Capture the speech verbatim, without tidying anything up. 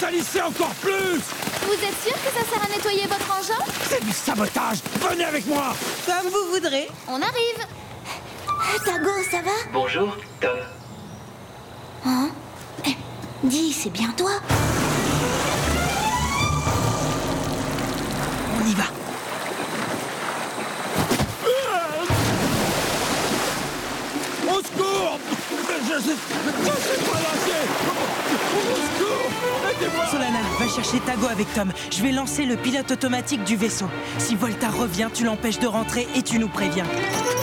salissez encore plus! Vous êtes sûr que ça sert à nettoyer votre engin? C'est du sabotage! Venez avec moi! Comme vous voudrez. On arrive. Tago, ça va? Bonjour, Tom. Hein? Eh, dis, c'est bien toi? On y va. Au secours! Je sais... Je sais pas lâcher! Au secours! Aidez-moi! Solana, va chercher Tago avec Tom. Je vais lancer le pilote automatique du vaisseau. Si Volta revient, tu l'empêches de rentrer et tu nous préviens.